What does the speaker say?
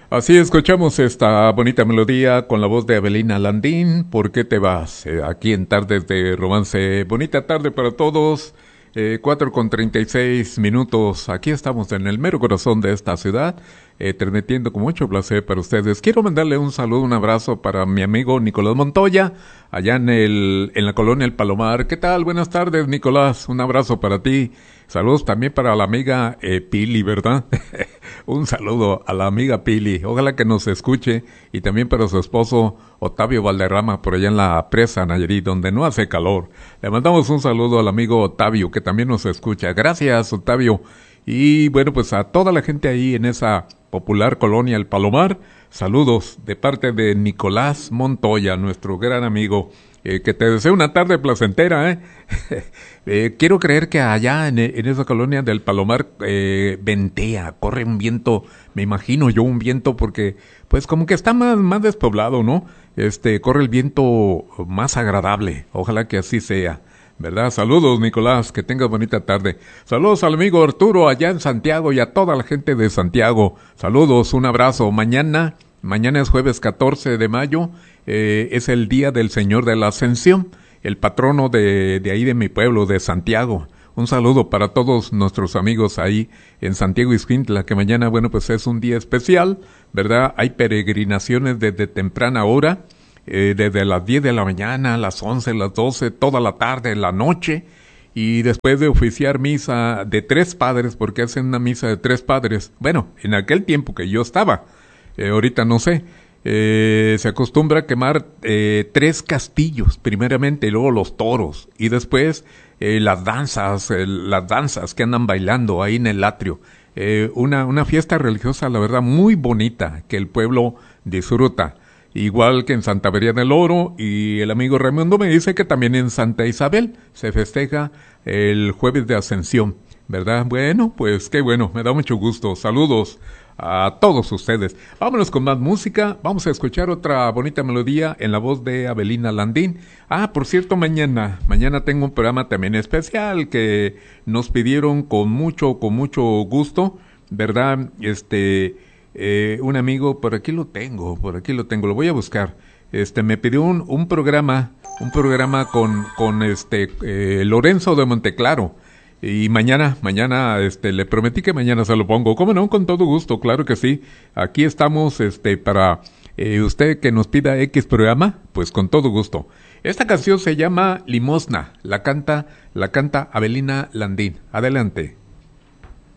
Así escuchamos esta bonita melodía con la voz de Avelina Landín. ¿Por qué te vas? Aquí en Tardes de Romance. Bonita tarde para todos. 4:36 Aquí estamos en el mero corazón de esta ciudad, transmitiendo con mucho placer para ustedes. Quiero mandarle un saludo, un abrazo para mi amigo Nicolás Montoya, allá en la colonia El Palomar. ¿Qué tal? Buenas tardes, Nicolás. Un abrazo para ti. Saludos también para la amiga Pili, ¿verdad? Un saludo a la amiga Pili. Ojalá que nos escuche. Y también para su esposo Octavio Valderrama, por allá en la presa Nayarit, donde no hace calor. Le mandamos un saludo al amigo Octavio, que también nos escucha. Gracias, Octavio. Y bueno, pues a toda la gente ahí en esa popular colonia El Palomar, saludos de parte de Nicolás Montoya, nuestro gran amigo. Que te deseo una tarde placentera, quiero creer que allá en esa colonia del Palomar ventea, corre un viento, me imagino yo un viento porque pues como que está más despoblado, ¿no? Corre el viento más agradable, ojalá que así sea, ¿verdad? Saludos, Nicolás, que tengas bonita tarde. Saludos al amigo Arturo allá en Santiago y a toda la gente de Santiago. Saludos, un abrazo. Mañana es jueves 14 de mayo. Es el día del Señor de la Ascensión, el patrono de ahí de mi pueblo, de Santiago. Un saludo para todos nuestros amigos ahí en Santiago Ixcuintla, que mañana, bueno, pues es un día especial, ¿verdad? Hay peregrinaciones desde temprana hora, desde las 10 de la mañana, las 11, las 12, toda la tarde, la noche, y después de oficiar misa de 3 padres, porque hacen una misa de 3 padres, bueno, en aquel tiempo que yo estaba, ahorita no sé, se acostumbra a quemar 3 castillos, primeramente, y luego los toros, y después las danzas que andan bailando ahí en el atrio. Una fiesta religiosa, la verdad, muy bonita, que el pueblo disfruta. Igual que en Santa María del Oro, y el amigo Raimundo me dice que también en Santa Isabel se festeja el jueves de Ascensión, ¿verdad? Bueno, pues qué bueno, me da mucho gusto. Saludos a todos ustedes. Vámonos con más música. Vamos a escuchar otra bonita melodía en la voz de Avelina Landín. Por cierto, mañana tengo un programa también especial que nos pidieron con mucho gusto, ¿verdad? Un amigo, por aquí lo tengo, lo voy a buscar. Me pidió un programa con Lorenzo de Monteclaro. Y mañana, le prometí que mañana se lo pongo. ¿Cómo no? Con todo gusto, claro que sí. Aquí estamos, para usted que nos pida X programa, pues con todo gusto. Esta canción se llama Limosna. La canta Avelina Landín. Adelante.